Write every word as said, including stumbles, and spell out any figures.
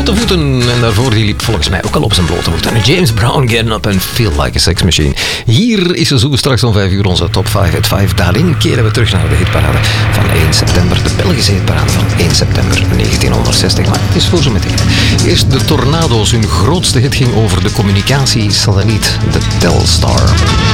blote voeten. En daarvoor die liep volgens mij ook al op zijn blote voeten. James Brown, Getting Up and Feel Like a Sex Machine. Hier is ze zo straks om vijf uur onze top vijf at vijf. Daarin keren we terug naar de hitparade van één september. De Belgische hitparade van één september negentienhonderdzestig. Maar het is voor zo meteen. Eerst de Tornado's. Hun grootste hit ging over de communicatiesatelliet, de Telstar.